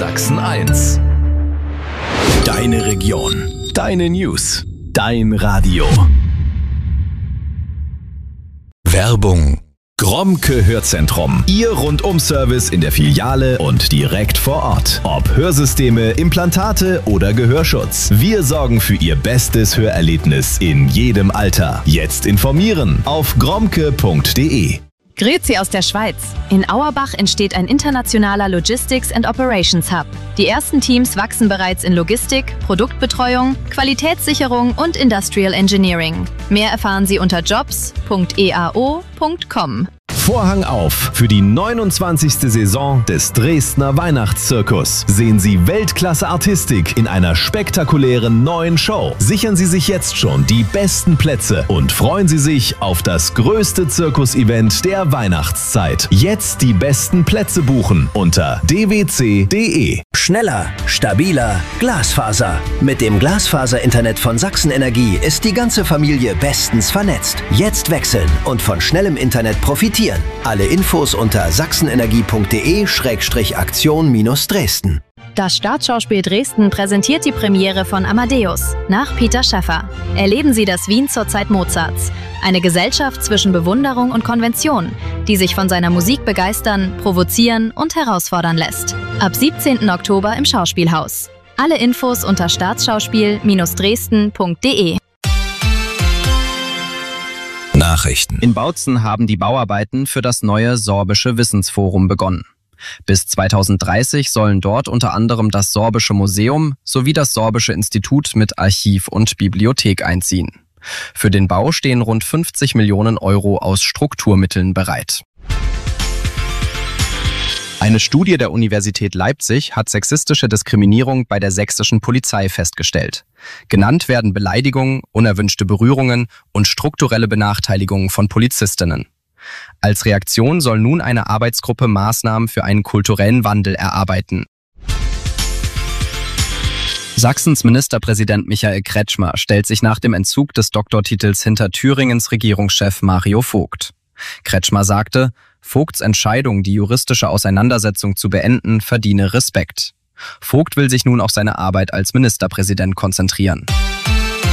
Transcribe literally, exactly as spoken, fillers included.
Sachsen eins. Deine Region, deine News, dein Radio. Werbung. Gromke Hörzentrum. Ihr Rundum-Service in der Filiale und direkt vor Ort. Ob Hörsysteme, Implantate oder Gehörschutz. Wir sorgen für Ihr bestes Hörerlebnis in jedem Alter. Jetzt informieren auf gromke punkt de. Grüezi aus der Schweiz. In Auerbach entsteht ein internationaler Logistics and Operations Hub. Die ersten Teams wachsen bereits in Logistik, Produktbetreuung, Qualitätssicherung und Industrial Engineering. Mehr erfahren Sie unter jobs punkt e a o punkt com. Vorhang auf für die neunundzwanzigste Saison des Dresdner Weihnachtszirkus. Sehen Sie Weltklasse-Artistik in einer spektakulären neuen Show. Sichern Sie sich jetzt schon die besten Plätze und freuen Sie sich auf das größte Zirkus-Event der Weihnachtszeit. Jetzt die besten Plätze buchen unter d w c punkt de. Schneller, stabiler, Glasfaser. Mit dem Glasfaser-Internet von Sachsen Energie ist die ganze Familie bestens vernetzt. Jetzt wechseln und von schnellem Internet profitieren. Alle Infos unter sachsenenergie punkt de Schrägstrich Aktion minus Dresden. Das Staatsschauspiel Dresden präsentiert die Premiere von Amadeus nach Peter Schäffer. Erleben Sie das Wien zur Zeit Mozarts. Eine Gesellschaft zwischen Bewunderung und Konvention, die sich von seiner Musik begeistern, provozieren und herausfordern lässt. Ab siebzehnten Oktober im Schauspielhaus. Alle Infos unter staatsschauspiel minus dresden punkt de. Nachrichten. In Bautzen haben die Bauarbeiten für das neue Sorbische Wissensforum begonnen. Bis zweitausenddreißig sollen dort unter anderem das Sorbische Museum sowie das Sorbische Institut mit Archiv und Bibliothek einziehen. Für den Bau stehen rund fünfzig Millionen Euro aus Strukturmitteln bereit. Eine Studie der Universität Leipzig hat sexistische Diskriminierung bei der sächsischen Polizei festgestellt. Genannt werden Beleidigungen, unerwünschte Berührungen und strukturelle Benachteiligungen von Polizistinnen. Als Reaktion soll nun eine Arbeitsgruppe Maßnahmen für einen kulturellen Wandel erarbeiten. Sachsens Ministerpräsident Michael Kretschmer stellt sich nach dem Entzug des Doktortitels hinter Thüringens Regierungschef Mario Vogt. Kretschmer sagte, Vogts Entscheidung, die juristische Auseinandersetzung zu beenden, verdiene Respekt. Vogt will sich nun auf seine Arbeit als Ministerpräsident konzentrieren.